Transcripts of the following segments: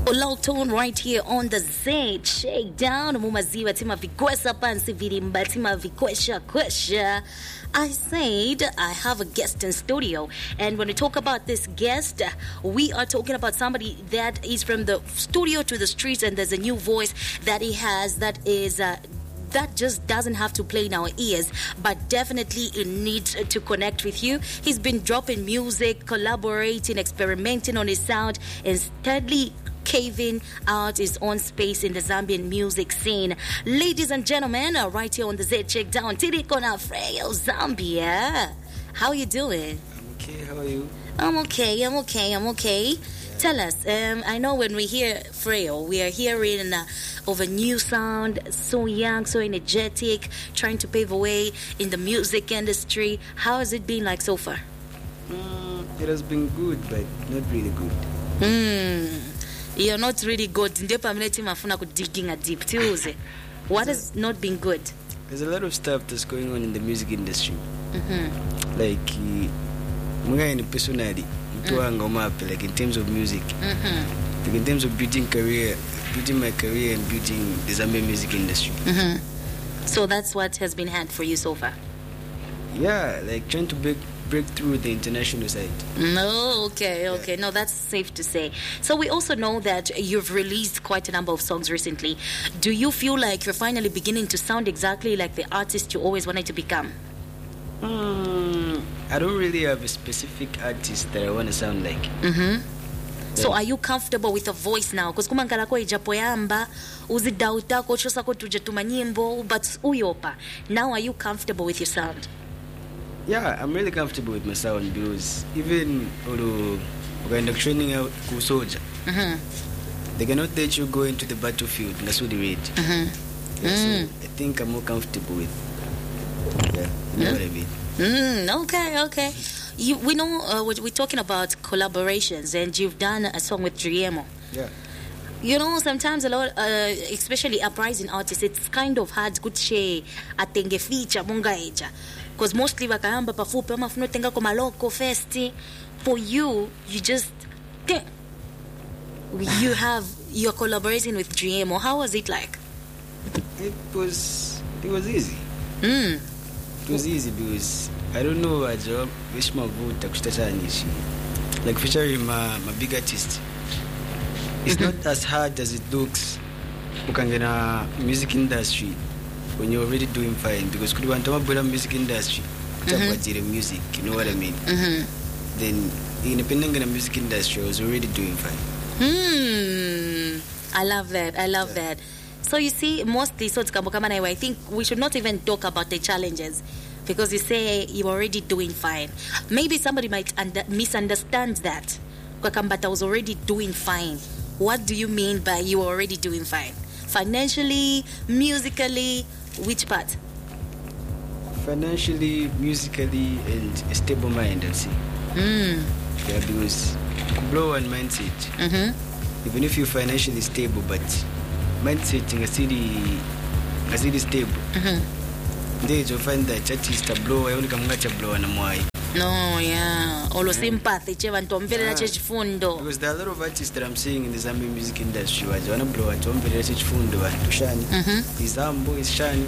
Tone right here on the Z Shakedown. Mumaziwa tima vikwesa pansi virimba tima vikwesha. I said I have a guest in studio, and when we talk about this guest, we are talking about somebody that is from the studio to the streets, and there's a new voice that he has that is that just doesn't have to play in our ears, but definitely it needs to connect with you. He's been dropping music, collaborating, experimenting on his sound, and steadily caving out his own space in the Zambian music scene. Ladies and gentlemen, right here on the Z Checkdown, Tirikona Freyo Zambia. How are you doing? I'm okay, how are you? I'm okay. Yeah. Tell us, I know when we hear Freyo, we are hearing of a new sound, so young, so energetic, trying to pave a way in the music industry. How has it been like so far? It has been good, but not really good. You're not really good. Digging a deep Tuesday. What has not been good? There's a lot of stuff that's going on in the music industry. Like, personally, like in terms of music, like in terms of building my career and building the Zambian music industry. So that's what has been had for you so far? Yeah, like trying to break through the international side. No, okay. No, that's safe to say. So we also know that you've released quite a number of songs recently. Do you feel like you're finally beginning to sound exactly like the artist you always wanted to become? I don't really have a specific artist that I want to sound like. So are you comfortable with a voice now? Because kumangala ko ijapoyamba uzidauta ko chosa ko tujetuma nyimbo, but uyopa. Now are you comfortable with your sound? Yeah, I'm really comfortable with my sound because even although we're training out ku soldier, they cannot let you go into the battlefield. That's what they read. So I think I'm more comfortable with. Yeah, you know what I mean. Okay. We know we're talking about collaborations, and you've done a song with Driemo. Yeah. You know, sometimes a lot, especially uprising artists, it's kind of hard to share atenge feature munga eja. Because mostly wakayamba pafupe ama funo tenga koma local festi. For you just you're collaborating with Driemo. How was it like? It was easy. It was easy because I don't know a job which my vote like featuring my big artist. It's not as hard as it looks. Ukangena music industry when you're already doing fine, because could want to build music industry, music, you know what I mean? Then independent in the music industry, I was already doing fine. I love that. So you see, mostly so I think we should not even talk about the challenges, because you say you're already doing fine. Maybe somebody might misunderstand that. But I was already doing fine. What do you mean by you were already doing fine? Financially, musically, which part? Financially, musically, and a stable mind, I'd say. Yeah, because blow and mindset. Even if you're financially stable, but mindset in a city stable. Then you'll find that artist a blow, I only come to blow and I'm no, yeah. Olo sympathy, because there are a lot of artists that I'm seeing in the Zambian music industry. I want to blow at fundo and Tushani. Izambo is Shani.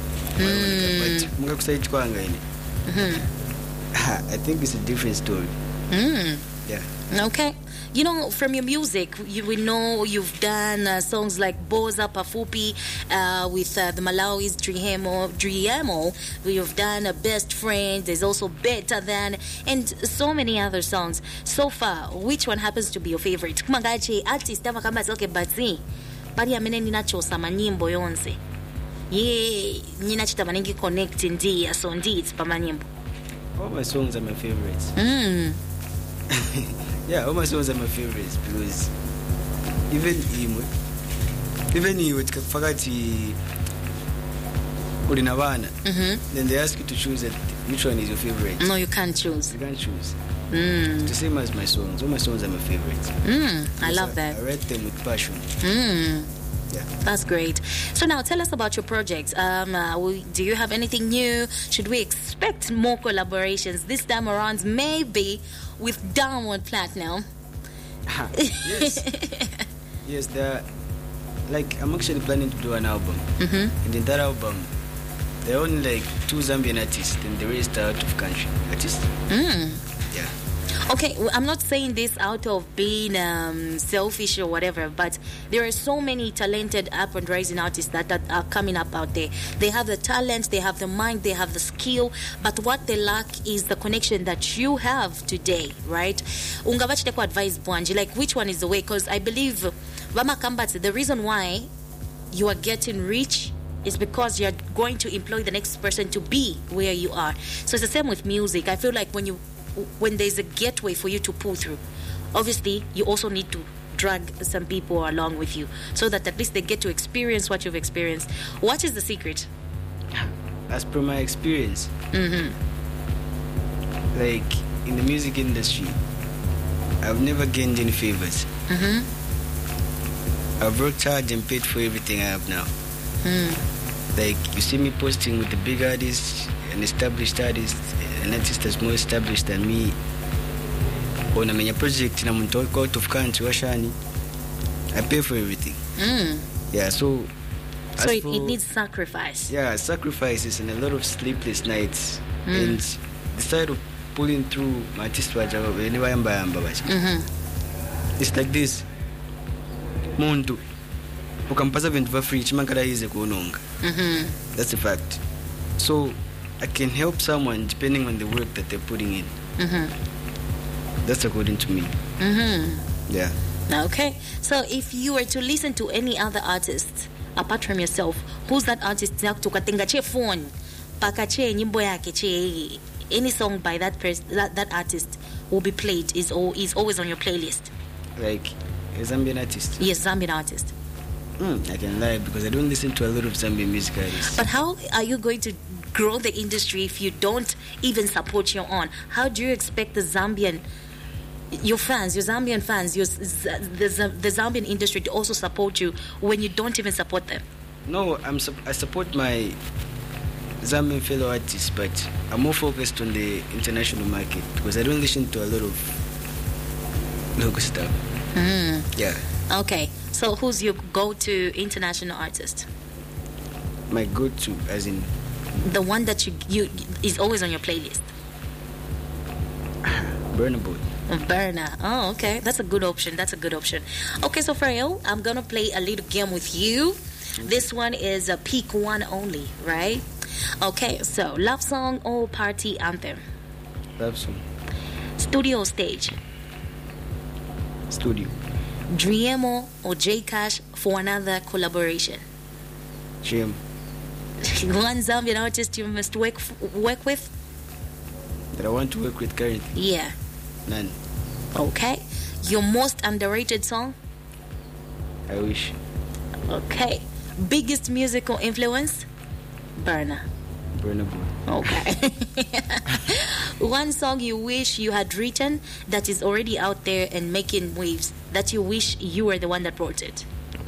I think it's a different story. Yeah. Okay. You know, from your music, we know you've done songs like Boza Pafupi with the Malawi's Driemo. You've done Best Friend. There's also Better Than, and so many other songs. So far, which one happens to be your favorite? Kumangachi artist ava kama soke bazi. Bari amene ninachosa manyimbo yonse. Ye ninachita manengi connect ndi so ndi it's pa manyimbo. All my songs are my favorites. Yeah, all my songs are my favorites because even you with Fagati Urinavana, then they ask you to choose which one is your favorite. No, you can't choose. You can't choose. It's the same as my songs. All my songs are my favorites. I love that. I write them with passion. Yeah. That's great. So now tell us about your projects. Do you have anything new? Should we expect more collaborations this time around, maybe with Diamond Platnumz? Yes. Yes, like I'm actually planning to do an album, and in that album, there are only like 2 Zambian artists, and the rest are out of country artists. Yeah. Okay, I'm not saying this out of being selfish or whatever, but there are so many talented up and rising artists that are coming up out there. They have the talent, they have the mind, they have the skill, but what they lack is the connection that you have today, right? Ungavachite kwa advise Bwanji, like which one is the way? Because I believe Vama Kambat, the reason why you are getting rich is because you're going to employ the next person to be where you are. So it's the same with music. I feel like when there's a gateway for you to pull through, obviously you also need to drag some people along with you so that at least they get to experience what you've experienced. What is the secret? As per my experience, like in the music industry, I've never gained any favors. I've worked hard and paid for everything I have now. Like you see me posting with the big artists, an established artist, an artist that's more established than me. On a project in a out of country, Washani, I pay for everything. Yeah, so it needs sacrifice. Yeah, sacrifices and a lot of sleepless nights. And the side of pulling through my artist it's like this. Muntu ukampasa vintu va free chimankala ize kuononga. That's a fact. So I can help someone depending on the work that they're putting in. That's according to me. Yeah. Okay. So if you were to listen to any other artist apart from yourself, who's that artist? Tukatenga che phone, pakache nyimbo yake che, any song by that person, that artist will be played. Is always on your playlist. Like a Zambian artist. Yes, Zambian artist. I can lie because I don't listen to a lot of Zambian music artists. But how are you going to grow the industry if you don't even support your own? How do you expect your Zambian fans, the Zambian industry to also support you when you don't even support them? No, I support my Zambian fellow artists, but I'm more focused on the international market because I don't listen to a lot of local stuff. Yeah. Okay. So who's your go-to international artist? My go-to, as in the one that you is always on your playlist. Burna Boy. Burna. Oh, okay. That's a good option. Okay, so Frail, I'm gonna play a little game with you. This one is a pick one only, right? Okay, so love song or party anthem? Love song. Studio or stage? Studio. Driemo or J Cash for another collaboration? Jim. One Zambian artist you must work with? That I want to work with currently? Yeah. None. Okay. Your most underrated song? I wish. Okay. Biggest musical influence? Burna Boy. Okay. One song you wish you had written that is already out there and making waves, that you wish you were the one that wrote it?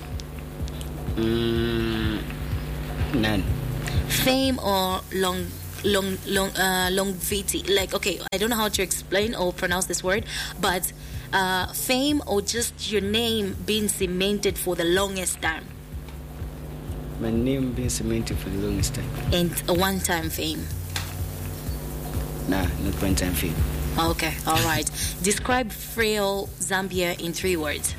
None. Fame or longevity? Like, okay, I don't know how to explain or pronounce this word, but fame or just your name being cemented for the longest time? My name being cemented for the longest time. And a one-time fame? Nah, not one-time fame. Okay, all right. Describe Frail Zambia in 3 words.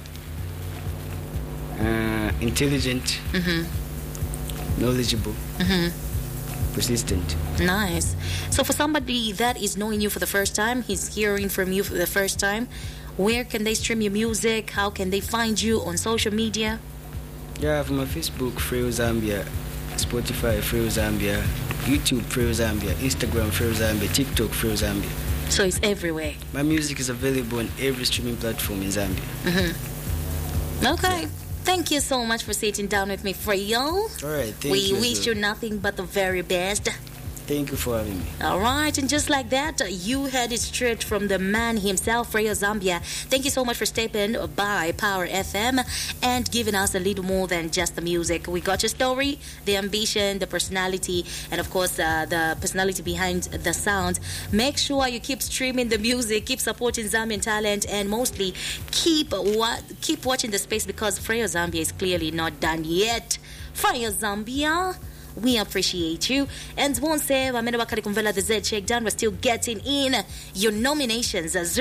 Intelligent, knowledgeable, persistent. Nice. So for somebody that is knowing you for the first time, he's hearing from you for the first time, where can they stream your music? How can they find you on social media? Yeah, from my Facebook, Frail Zambia, Spotify, Frail Zambia, YouTube, Frail Zambia, Instagram, Frail Zambia, TikTok, Frail Zambia. So it's everywhere. My music is available on every streaming platform in Zambia. Okay. Yeah. Thank you so much for sitting down with me, Frail. All right, thank you. We wish you nothing but the very best. Thank you for having me. All right, and just like that, you heard it straight from the man himself, Freyo Zambia. Thank you so much for stepping by Power FM and giving us a little more than just the music. We got your story, the ambition, the personality, and of course, the personality behind the sound. Make sure you keep streaming the music, keep supporting Zambian talent, and mostly keep watching the space because Freyo Zambia is clearly not done yet. Freyo Zambia, we appreciate you. And won't say Wamena Bakari Kumvela the Z Shakedown. We're still getting in your nominations at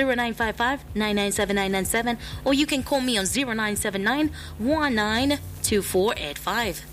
0955-997-997, or you can call me on 0979-192485.